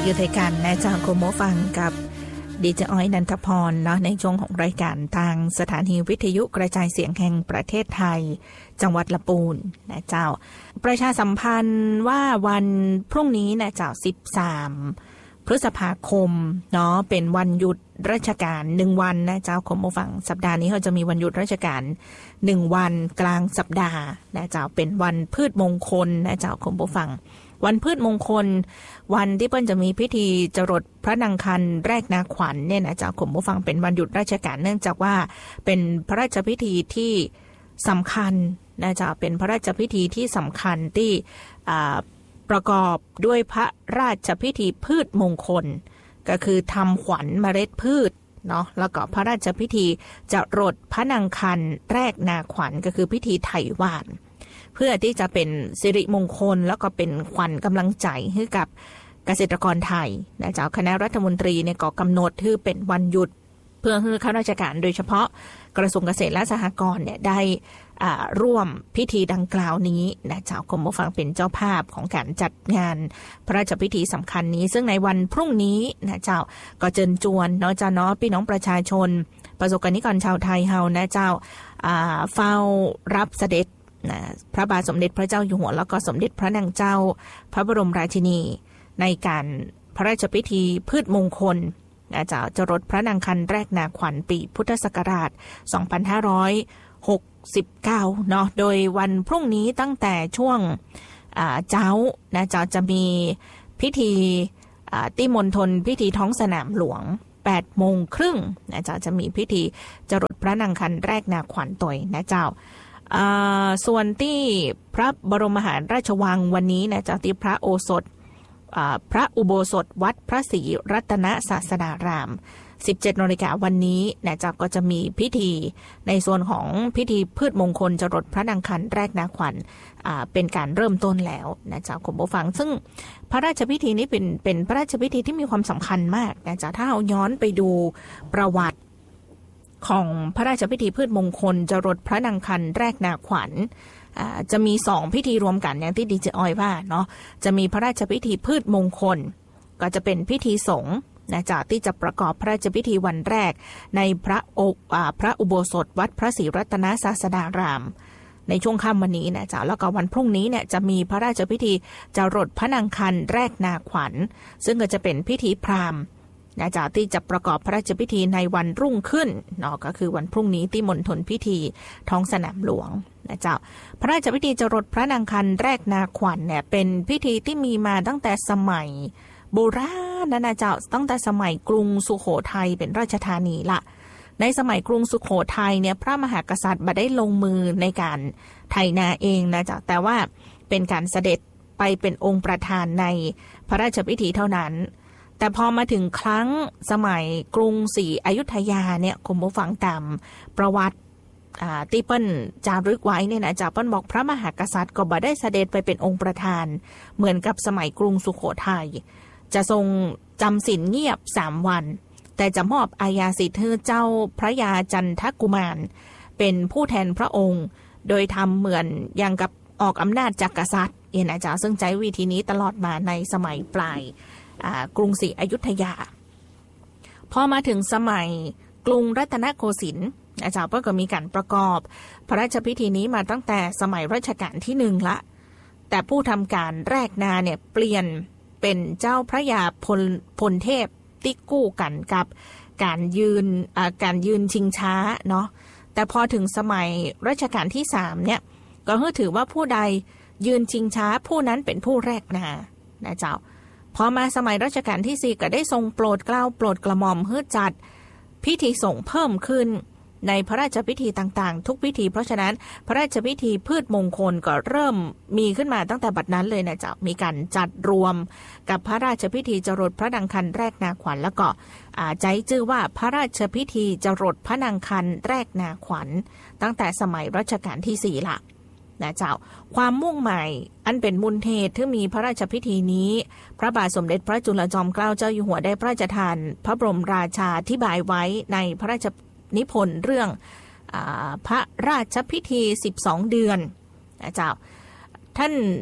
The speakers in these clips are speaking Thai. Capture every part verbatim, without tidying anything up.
อยู่ด้วยกันนะเจ้าคุณผู้ฟังกับดีเจอ้อยนันทพรเนาะในช่วงของรายการทางสถานีวิทยุกระจายเสียงแห่งประเทศไทยจังหวัดลำพูนนะเจ้าประชาสัมพันธ์ว่าวันพรุ่งนี้นะเจ้าสิบสามพฤษภาคมเนาะเป็นวันหยุดราชการหนึ่งวันนะเจ้าคุณผู้ฟังสัปดาห์นี้เขาจะมีวันหยุดราชการหนึ่งวันกลางสัปดาห์นะเจ้าเป็นวันพืชมงคลนะเจ้าคุณผู้ฟังวันพืชมงคลวันที่เปิ้ลจะมีพิธีจรดพระนางคันแรกนาขวัญเนี่ยนะจากคุณผู้ฟังเป็นวันหยุดราชการเนื่องจากว่าเป็นพระราชพิธีที่สำคัญนะจ๊ะเป็นพระราชพิธีที่สำคัญที่ประกอบด้วยพระราชพิธีพืชมงคลก็คือทำขวัญเมล็ดพืชเนาะแล้วก็พระราชพิธีจรดพระนางคันแรกนาขวัญก็คือพิธีไถ่หว่านเพื่อที่จะเป็นสิริมงคลแล้วก็เป็นขวัญกำลังใจให้กับเกษตรกรไทยนะเจ้าคณะรัฐมนตรีเนี่ยก็กำหนดให้เป็นวันหยุดเพื่อให้ข้าราชการโดยเฉพาะกระทรวงเกษตรและสหกรณ์เนี่ยได้ร่วมพิธีดังกล่าวนี้นะเจ้ากรมผู้ฟังเป็นเจ้าภาพของการจัดงานพระราชพิธีสำคัญนี้ซึ่งในวันพรุ่งนี้นะเจ้าก็เชิญชวนเนาะเจ้าเนาะพี่น้องประชาชนประสบกนิกรชาวไทยเฮานะเจ้าเฝ้ารับเสด็จนะพระบาทสมเด็จพระเจ้าอยู่หัวแล้วก็สมเด็จพระนางเจ้าพระบรมราชินีในการพระราชพิธีพืชมงคลนะเจ้าจรดพระนางคันแรกนาขวัญปีพุทธศักราชสองพันห้าร้อยหกสิบเก้าเนาะโดยวันพรุ่งนี้ตั้งแต่ช่วงเจ้านะเจ้าจะมีพิธีติมณฑลพิธีท้องสนามหลวงแปดโมงครึ่งนะเจ้าจะมีพิธีจรดพระนางคันแรกนาขวัญตยนะเจ้าส่วนที่พระบรมมหาราชวังวันนี้นะเจ้าที่พระโอสถพระอุโบสถวัดพระศรีรัตนศาสดารามสิบเจ็ดนาฬิกาวันนี้นะเจ้าก็จะมีพิธีในส่วนของพิธีพืชมงคลจรดพระนางคันแรกนาขวัญเป็นการเริ่มต้นแล้วนะเจ้าคุณผู้ฟังซึ่งพระราชพิธีนี้เป็นเป็นพระราชพิธีที่มีความสำคัญมากนะเจ้าถ้าเราย้อนไปดูประวัติของพระราชพิธีพืชมงคลจรดพระนางคันแรกนาขวัญจะมีสองพิธีรวมกันอย่างที่ดีเจออยว่าเนาะจะมีพระราชพิธีพืชมงคลก็จะเป็นพิธีสงฆ์นะจ๊ะที่จะประกอบพระราชพิธีวันแรกในพระโอพระอุโบสถวัดพระศรีรัตนศาสดารามในช่วงค่ำวันนี้นะจ๊ะแล้วก็วันพรุ่งนี้เนี่ยจะมีพระราชพิธีจรดพระนางคันแรกนาขวัญซึ่งก็จะเป็นพิธีพราหมณ์นะจ๊ะที่จะประกอบพระราชพิธีในวันรุ่งขึ้นเนาะก็คือวันพรุ่งนี้ที่มณฑลพิธีท้องสนามหลวงนะจ๊ะพระราชพิธีจรดพระนางคันแรกนาขวัญเนี่ยเป็นพิธีที่มีมาตั้งแต่สมัยโบราณนะจ๊ะตั้งแต่สมัยกรุงสุโขทัยเป็นราชธานีละในสมัยกรุงสุโขทัยเนี่ยพระมหากษัตริย์มาได้ลงมือในการไถนาเองนะจ๊ะแต่ว่าเป็นการเสด็จไปเป็นองค์ประธานในพระราชพิธีเท่านั้นแต่พอมาถึงครั้งสมัยกรุงศรีอยุธยาเนี่ยคุณผู้ฟังตามประวัติที่เปิ้ลจารึกไว้เนี่ยนะจ๊ะเปิ้ลบอกพระมหากษัตริย์ก็บ่ได้เสด็จไปเป็นองค์ประธานเหมือนกับสมัยกรุงสุโขทัยจะทรงจำศีลเงียบสามวันแต่จะมอบอาญาสิทธิ์ให้เจ้าพระยาจันทกุมารเป็นผู้แทนพระองค์โดยทำเหมือนอย่างกับออกอำนาจจากกษัตริย์เองนะจ๊ะซึ่งใช้วิธีนี้ตลอดมาในสมัยปลายกรุงศรีอยุธยาพอมาถึงสมัยกรุงรัตนโกสินทร์อาจารย์ก็มีการประกอบพระราชพิธีนี้มาตั้งแต่สมัยรัชกาลที่หนึ่งละแต่ผู้ทำการแรกนาเนี่ยเปลี่ยนเป็นเจ้าพระยาพลพลเทพที่กู้กันกับการยืนการยืนชิงช้าเนาะแต่พอถึงสมัยรัชกาลที่สามเนี่ยก็ถือว่าผู้ใดยืนชิงช้าผู้นั้นเป็นผู้แรกนานะเจ้าพอมาสมัยรัชกาลที่สี่ก็ได้ทรงโปรดเกล้าโปรดกระหม่อมให้จัดพิธีสงฆ์เพิ่มขึ้นในพระราชพิธีต่างๆทุกพิธีเพราะฉะนั้นพระราชพิธีพืชมงคลก็เริ่มมีขึ้นมาตั้งแต่บัดนั้นเลยนะจ๊ะมีการจัดรวมกับพระราชพิธีจรดพระนางคันแรกนาขวัญแล้วก็ใจชื่อว่าพระราชพิธีจรดพระนางคันแรกนาขวัญตั้งแต่สมัยรัชกาลที่สี่ละนะเจ้าความมุ่งหมายอันเป็นมูลเหตุที่มีพระราชพิธีนี้พระบาทสมเด็จพระจุลจอมเกล้าเจ้าอยู่หัวได้พระราชทานพระบรมราชาธิบายไว้ในพระราชนิพนธ์เรื่องพระราชพิธีสิบสองเดือนนะเจ้าท่าน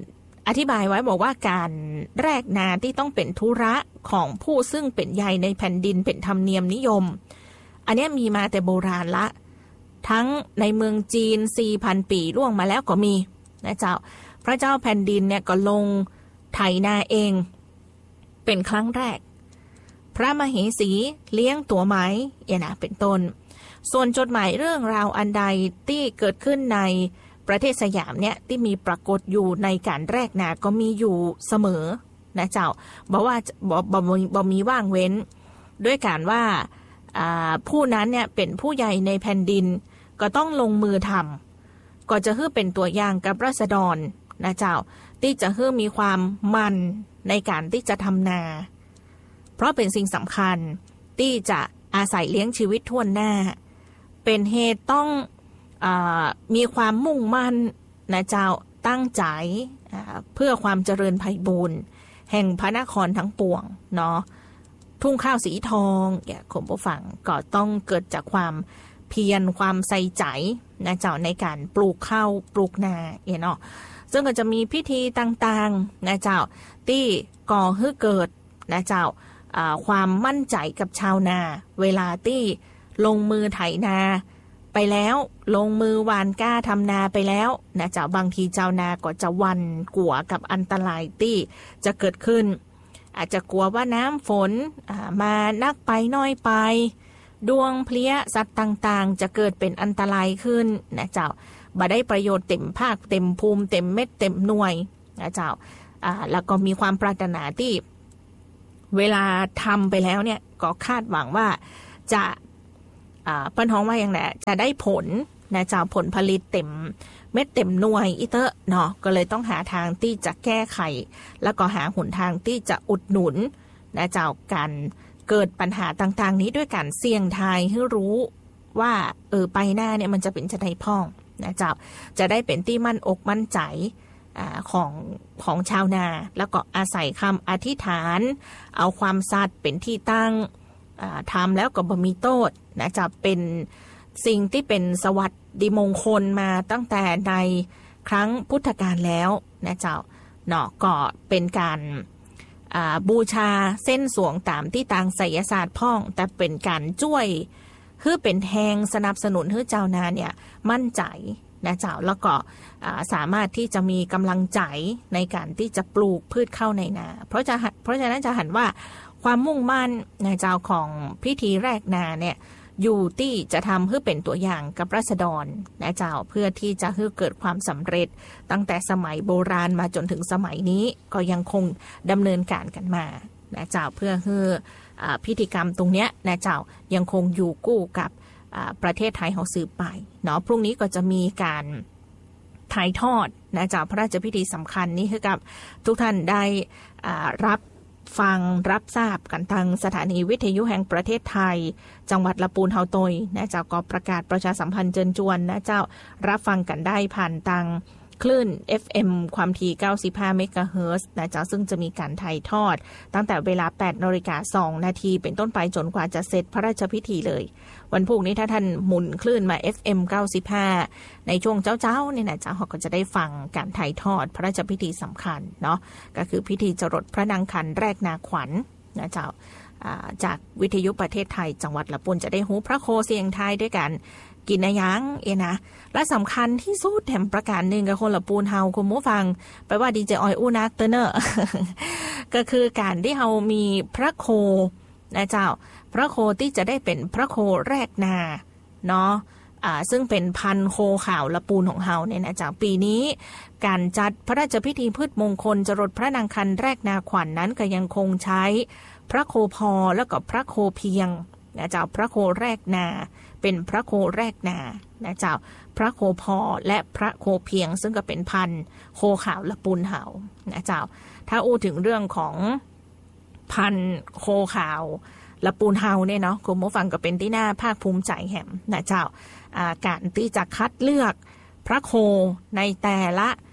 อธิบายไว้บอกว่าการแรกนาที่ต้องเป็นธุระของผู้ซึ่งเป็นใหญ่ในแผ่นดินเป็นธรรมเนียมนิยมอันนี้มีมาแต่โบราณละทั้งในเมืองจีน สี่พัน ปีล่วงมาแล้วก็มีนะเจ้าพระเจ้าแผ่นดินเนี่ยก็ลงไถนาเองเป็นครั้งแรกพระมเหสีเลี้ยงตัวไหมเอ็นะเป็นต้นส่วนจดหมายเรื่องราวอันใดที่เกิดขึ้นในประเทศสยามเนี่ยที่มีปรากฏอยู่ในการแรกนาก็มีอยู่เสมอนะเจ้าบอกว่าบอกบอกมีว่างเว้นด้วยการว่าผู้นั้นเนี่ยเป็นผู้ใหญ่ในแผ่นดินก็ต้องลงมือทำก็จะให้เป็นตัวอย่างกับราษฎรนะเจ้าที่จะให้มีความมันในการที่จะทำนาเพราะเป็นสิ่งสำคัญที่จะอาศัยเลี้ยงชีวิตทั่วหน้าเป็นเหตุต้องเอ่อมีความมุ่งมั่นนะเจ้าตั้งใจเพื่อความเจริญไพบูรย์แห่งพระนครทั้งปวงเนาะทุ่งข้าวสีทองอย่าคมผู้ฟังก็ต้องเกิดจากความเพียรความใส่ใจนะเจ้าในการปลูกข้าวปลูกนาเนาะซึ่งก็จะมีพิธีต่างๆนะเจ้าที่ก่อให้เกิดนะเจ้าความมั่นใจกับชาวนาเวลาที่ลงมือไถนาไปแล้วลงมือหว่านก้าทำนาไปแล้วนะเจ้าบางทีชาวนาก็จะหวั่นกลัวกับอันตรายที่จะเกิดขึ้นอาจจะกลัวว่าน้ำฝนมานักไปน้อยไปดวงเพลี้ยสัตว์ต่างๆจะเกิดเป็นอันตรายขึ้นนะเจ้าบ่ได้ประโยชน์เต็มภาคเต็มภูมิเต็มเม็ดเต็มหน่วยนะเจ้าแล้วก็มีความปรารถนาที่เวลาทำไปแล้วเนี่ยก็คาดหวังว่าจะเปิ้นฮ้องว่าอย่างไรจะได้ผลนะเจ้าผลผลิตเต็มเม็ดเต็มหน่วยอีเตอเนาะก็เลยต้องหาทางที่จะแก้ไขแล้วก็หาหนทางที่จะอุดหนุนนะเจ้าการเกิดปัญหาต่างๆนี้ด้วยการเสี่ยงทายให้รู้ว่าเออไปหน้าเนี่ยมันจะเป็นจะได้พ่องนะเจ้าจะได้เป็นที่มั่นอกมั่นใจของของชาวนาแล้วก็อาศัยคำอธิษฐานเอาความสัตย์เป็นที่ตั้งทำแล้วก็บ่มีโทษนะจะเป็นสิ่งที่เป็นสวัสดิมงคลมาตั้งแต่ในครั้งพุทธกาลแล้วนะเจ้าเนาะก็เป็นการบูชาเส้นสวงตามที่ต่างไสยศาสตร์พ่องแต่เป็นการช่วยคือเป็นแหงสนับสนุนให้เจ้านาเนี่ยมั่นใจนะเจ้าแล้วก็สามารถที่จะมีกำลังใจในการที่จะปลูกพืชเข้าในนาเพราะจะเพราะฉะนั้นจะหันว่าความมุ่งมั่นนะเจ้าของพิธีแรกนาเนี่ยอยู่ที่จะทำให้เป็นตัวอย่างกับราษฎรนะเจ้าเพื่อที่จะให้เกิดความสำเร็จตั้งแต่สมัยโบราณมาจนถึงสมัยนี้ก็ยังคงดำเนินการกันมานะเจ้าเพื่อให้พิธีกรรมตรงเนี้ยนะเจ้ายังคงอยู่กู้กับประเทศไทยของสืบไปเนาะพรุ่งนี้ก็จะมีการถ่ายทอดนะจากพระราชพิธีสำคัญนี้ให้กับทุกท่านได้รับฟังรับทราบกันทางสถานีวิทยุแห่งประเทศไทยจังหวัดละปูนเฮาตยนะเจ้าก็ประกาศประชาสัมพันธ์เชิญชวนนะเจ้ารับฟังกันได้ผ่านทางคลื่น เอฟ เอ็ม ความถี่เก้าสิบห้าเมกะเฮิรตซ์นะเจ้าซึ่งจะมีการถ่ายทอดตั้งแต่เวลา แปดนาฬิกาสองนาทีเป็นต้นไปจนกว่าจะเสร็จพระราชพิธีเลยวันพรุ่งนี้ถ้าท่านหมุนคลื่นมา เอฟ เอ็ม เก้าสิบห้าในช่วงเจ้าๆเนี่ยนะเจ้าเขาก็จะได้ฟังการถ่ายทอดพระราชพิธีสำคัญเนาะก็คือพิธีจรดพระนางคันแรกนาขวัญ นะเจ้าจากวิทยุประเทศไทยจังหวัดละปูนจะได้หูพระโคเสียงไทยด้วยกันกินนะยังเอนะและสำคัญที่สุดแถมประการหนึ่งกับคนละปูนเฮาคุณผู้ฟังไปว่าดีเจออยอู้นักเตอร์เนอร์ ก็คือการที่เฮามีพระโคนะเจ้าพระโคที่จะได้เป็นพระโคแรกนาเนาะอ่าซึ่งเป็นพันโคข่าวละปูนของเฮาเนี่ยนะจากปีนี้การจัดพระราชพิธีพืชมงคลจรดพระนางคันแรกนาขวัญ น, นั้นก็ยังคงใช้พระโคพอแล้วก็พระโคเพียงนะเจ้าพระโคแรกนาเป็นพระโคแรกนานะเจ้าพระโคพอและพระโคเพียงซึ่งก็เป็นพันโคข่าวละปูนเฮานะเจ้าถ้าอู้ถึงเรื่องของพันโคข่าวละปูนเฮาเนี่ยเนาะคุณผู้ฟังก็เป็นที่น่าภาคภูมิใจแหมนะเจ้าการที่จะคัดเลือกพระโคในแต่ละ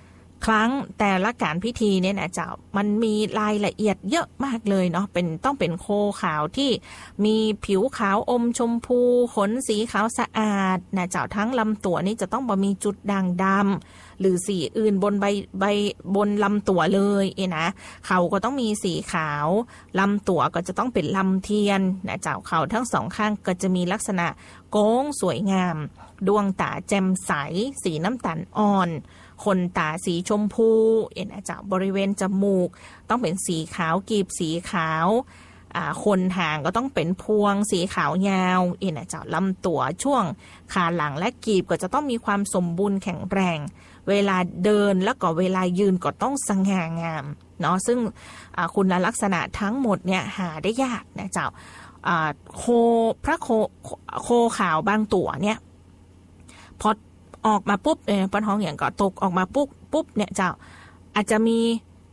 ครั้งแต่ละการพิธีเนี่ยนะเจ้ามันมีรายละเอียดเยอะมากเลยเนาะเป็นต้องเป็นโคขาวที่มีผิวขาวอมชมพูขนสีขาวสะอาดนะเจ้าทั้งลำตัวนี่จะต้องบ่มีจุดด่างดำหรือสีอื่นบนใบใบบนลำตัวเลยเอนะเขาก็ต้องมีสีขาวลำตัวก็จะต้องเป็นลำเทียนนะเจ้าเขาทั้งสองข้างก็จะมีลักษณะโค้งสวยงามดวงตาแจ่มใสสีน้ำตาลอ่อนขนตาสีชมพูเอ็นอาจจะบริเวณจมูกต้องเป็นสีขาวกีบสีขาวคนหางก็ต้องเป็นพวงสีขาวยาวเอ็นอาจจะลำตัวช่วงขาหลังและกีบก็จะต้องมีความสมบูรณ์แข็งแรงเวลาเดินแล้วก็เวลายืนก็ต้องสง่างามเนาะซึ่งคุณลักษณะทั้งหมดเนี่ยหาได้ยากนะเจ้าโคพระโคโคขาวบางตัวเนี่ยพอออกมาปุ๊บเนี่ยปนท้องอย่างก็ตกออกมาปุ๊บปุ๊บเนี่ยเจ้าอาจจะมี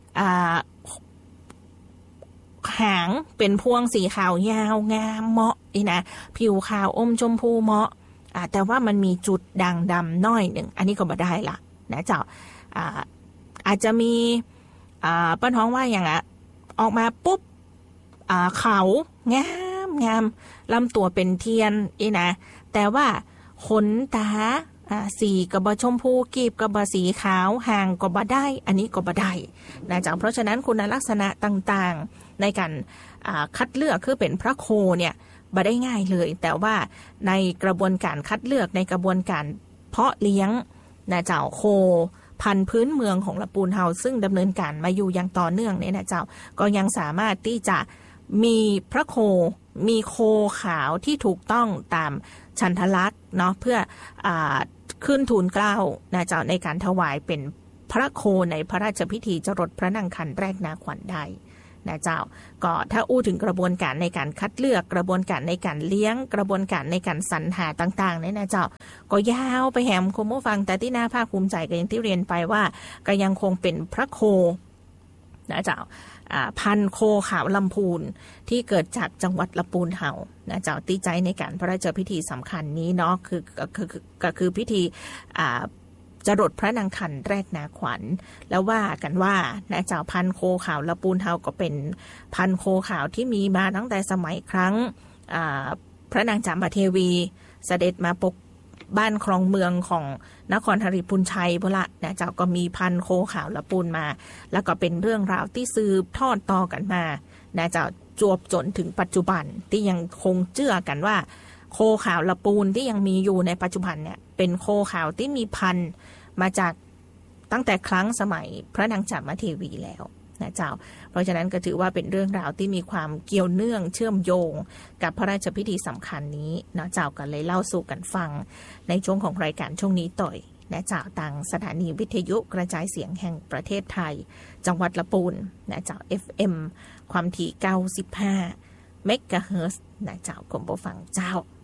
หางเป็นพวงสีขาวยาวงามเหมาะอีนะผิวขาวอมชมพูเหมาะแต่ว่ามันมีจุดด่างดำน้อยหนึ่งอันนี้ก็ไม่ได้ละนะเจ้าอาอาจจะมีปนท้องว่าอย่างอ่ะออกมาปุ๊บเขางามงามลำตัวเป็นเทียนอีนะแต่ว่าขนตาสีกระบะชมพูกีบกระบะสีขาวห่างกระบะได้อันนี้กระบะได้นะจ๊ะเพราะฉะนั้นคุณลักษณะต่างๆในการคัดเลือกคือเป็นพระโคเนี่ยบ่ได้ง่ายเลยแต่ว่าในกระบวนการคัดเลือกในกระบวนการเพาะเลี้ยงนะเจ้าโคพันธุ์พื้นเมืองของลำพูนเฮาซึ่งดำเนินการมาอยู่อย่างต่อเนื่องเนี่ยนะเจ้าก็ยังสามารถที่จะมีพระโคมีโคขาวที่ถูกต้องตามฉันทลักษณ์เนาะเพื่ออขึ้นทูลเกล้านะเจ้าในการถวายเป็นพระโคในพระราชพิธีจรดพระนางคันแรกนาขวัญได้นะเจ้าก็ถ้าอู้ถึงกระบวนการในการคัดเลือกกระบวนการในการเลี้ยงกระบวนการในการสรรหาต่างๆเนี่ยนะเจ้าก็ยาวไปแหมคุณผู้ฟังแต่ที่น่าภาคภูมิใจก็อย่างที่เรียนไปว่าก็ยังคงเป็นพระโคนะเจ้าพันโคขาวลำพูนที่เกิดจากจังหวัดลำพูนเฮานะเจ้าตีใจในการพระราชพิธีสำคัญนี้เนาะคือคือก็คือพิธีจรดพระนางคันแรกนาขวัญแล้วว่ากันว่านะเจ้าพันโคขาวลำพูนเฮาก็เป็นพันโคขาวที่มีมาตั้งแต่สมัยครั้งพระนางจามเทวีเสด็จมาปกบ้านครองเมืองของนครหริพุนชัยพละนะเจ้าก็มีพันโคขาวละปูนมาแล้วก็เป็นเรื่องราวที่สืบทอดต่อกันมานะเจ้าจวบจนถึงปัจจุบันที่ยังคงเชื่อกันว่าโคขาวละปูนที่ยังมีอยู่ในปัจจุบันเนี่ยเป็นโคขาวที่มีพันธุ์มาจากตั้งแต่ครั้งสมัยพระนางจามเทวีแล้วนะเจ้าเพราะฉะนั้นก็ถือว่าเป็นเรื่องราวที่มีความเกี่ยวเนื่องเชื่อมโยงกับพระราชพิธีสำคัญนี้นะเจ้ากันเลยเล่าสู่กันฟังในช่วงของรายการช่วงนี้ต่อยนะเจ้าต่างสถานีวิทยุกระจายเสียงแห่งประเทศไทยจังหวัดลำพูนนะเจ้า เอฟ เอ็ม ความถี่เก้าสิบห้าเมกะเฮิรตซ์นะเจ้ากรมผู้ฟังเจ้า